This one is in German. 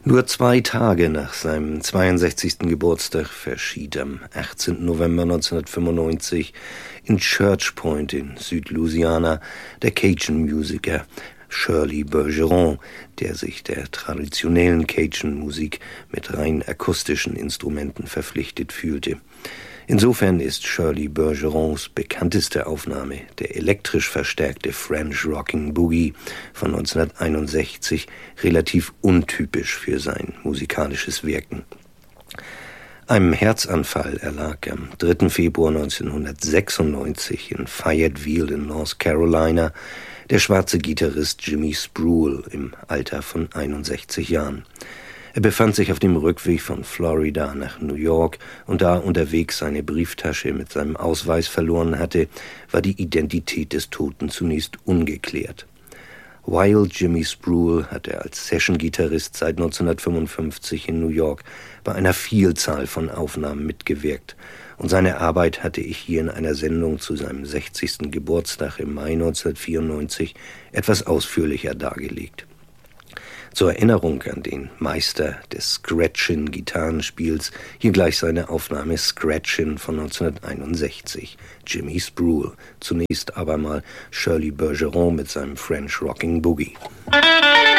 Nur 2 Tage nach seinem 62. Geburtstag verschied am 18. November 1995 in Church Point in Südlouisiana der Cajun-Musiker Shirley Bergeron, der sich der traditionellen Cajun-Musik mit rein akustischen Instrumenten verpflichtet fühlte. Insofern ist Shirley Bergerons bekannteste Aufnahme der elektrisch verstärkte French Rocking Boogie von 1961 relativ untypisch für sein musikalisches Wirken. Einem Herzanfall erlag am 3. Februar 1996 in Fayetteville in North Carolina der schwarze Gitarrist Jimmy Spruill im Alter von 61 Jahren. Er befand sich auf dem Rückweg von Florida nach New York und da unterwegs seine Brieftasche mit seinem Ausweis verloren hatte, war die Identität des Toten zunächst ungeklärt. Wild Jimmy Spruill hatte als Session-Gitarrist seit 1955 in New York bei einer Vielzahl von Aufnahmen mitgewirkt und seine Arbeit hatte ich hier in einer Sendung zu seinem 60. Geburtstag im Mai 1994 etwas ausführlicher dargelegt. Zur Erinnerung an den Meister des Scratchin-Gitarrenspiels hier gleich seine Aufnahme Scratchin von 1961, Jimmy Spruill. Zunächst aber mal Shirley Bergeron mit seinem French Rocking Boogie.